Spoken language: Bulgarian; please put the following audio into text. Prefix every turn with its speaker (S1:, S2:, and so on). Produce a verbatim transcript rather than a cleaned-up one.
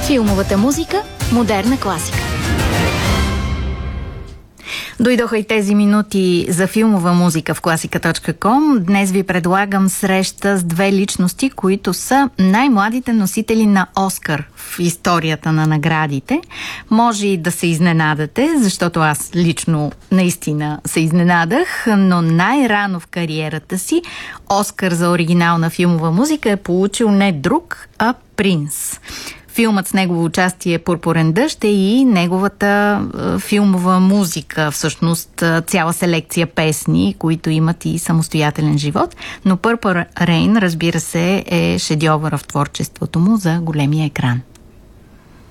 S1: Филмовата музика – модерна класика. Дойдоха и тези минути за филмова музика в класика точка ком. Днес ви предлагам среща с две личности, които са най-младите носители на Оскар в историята на наградите. Може и да се изненадате, защото аз лично наистина се изненадах, но най-рано в кариерата си Оскар за оригинална филмова музика е получил не друг, а Принс. Филмът с негово участие "Пурпурен дъжд" е и неговата е, филмова музика, всъщност цяла селекция песни, които имат и самостоятелен живот. Но "Purple Rain", разбира се, е шедьовър в творчеството му за големия екран.